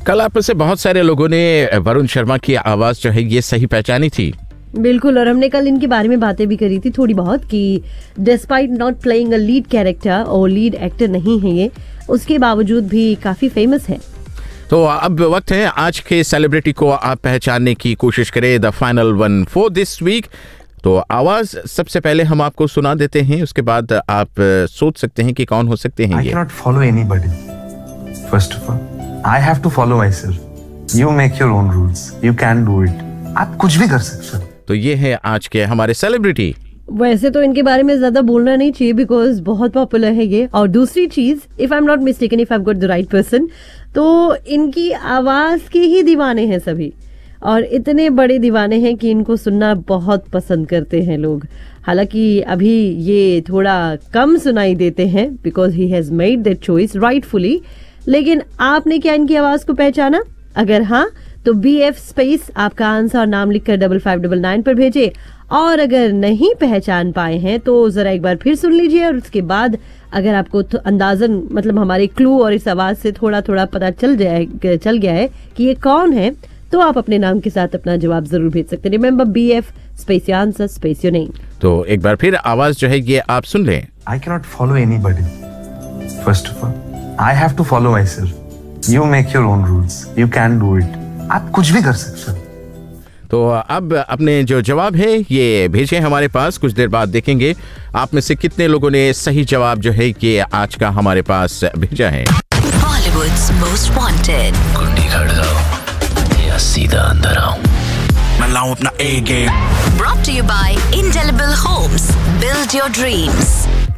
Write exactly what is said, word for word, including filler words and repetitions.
कल आप में से बहुत सारे लोगों ने वरुण शर्मा की आवाज जो है ये सही पहचानी थी। बिल्कुल, और हमने कल इनके बारे में बातें भी करी थी थोड़ी बहुत कि despite not playing a lead character और लीड एक्टर नहीं है ये, उसके बावजूद भी काफी फेमस है। तो अब वक्त है आज के सेलिब्रिटी को आप पहचानने की कोशिश करें, the final one for this week. तो आवाज सबसे पहले हम आपको सुना देते हैं, उसके बाद आप सोच सकते हैं कि कौन हो सकते हैं ये। I cannot follow anybody. First of all, I have to follow myself. You make your own rules. You can do it. आप कुछ भी कर सकते हो। तो ये है आज के हमारे सेलिब्रिटी। वैसे तो इनके बारे में ज्यादा बोलना नहीं चाहिए बिकॉज बहुत पॉपुलर है ये। और दूसरी चीज, if I am not mistaken, if I have got the right person, तो इनकी आवाज के ही दीवाने हैं सभी, और इतने बड़े दीवाने हैं कि इनको सुनना बहुत पसंद करते हैं लोग। हालांकि अभी ये थोड़ा कम सुनाई देते हैं because he has made that choice rightfully. लेकिन आपने क्या इनकी आवाज को पहचाना? अगर हाँ तो बी एफ स्पेस आपका आंसर और नाम लिखकर डबल फाइव डबल नाइन पर भेजे, और अगर नहीं पहचान पाए हैं तो जरा एक बार फिर सुन लीजिए, और उसके बाद अगर आपको अंदाजन मतलब हमारे क्लू और इस आवाज से थोड़ा थोड़ा पता चल जाए चल गया है कि ये कौन है, तो आप अपने नाम के साथ अपना जवाब जरूर भेज सकते हैं। Remember, B F space your answer space your name. तो एक बार फिर आवाज जो है ये आप सुन लें। I cannot follow anybody. First of all, I have to follow myself. You make your own rules. You can do it. आप कुछ भी कर सकते हो। तो अब अपने जो जवाब है ये भेजे हमारे पास, कुछ देर बाद देखेंगे आप में से कितने लोगों ने सही जवाब जो है ये आज का हमारे पास भेजा है। Bollywood's most wanted. कुंडी खड़काओ या सीधा अंदर आओ, मैं लाऊं अपना ए game. Brought to you by Indelible Homes. Build your dreams.